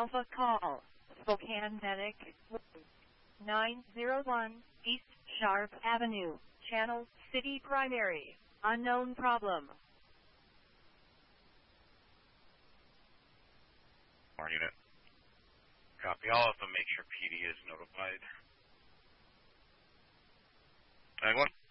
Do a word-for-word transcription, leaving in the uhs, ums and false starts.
Alpha call. Spokane Medic nine zero one East Sharp Avenue. Channel City Primary. Unknown problem. Our unit. Copy. I'll have to make sure P D is notified. Anyone?